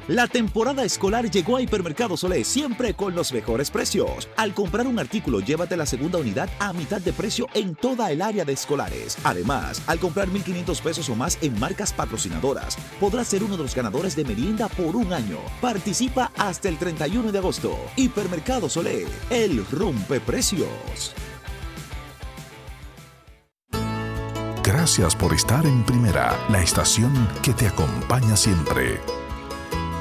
La temporada escolar llegó a Hipermercados Olé, siempre con los mejores precios. Al comprar un artículo, llévate la segunda unidad a mitad de precio en toda el área de escolares. Además, al comprar 1,500 pesos o más en marcas patrocinadoras, podrás ser uno de los ganadores de merienda por un año. Participa hasta el 31 de agosto. Hipermercados Olé, el rompeprecios. Gracias por estar en Primera, la estación que te acompaña siempre.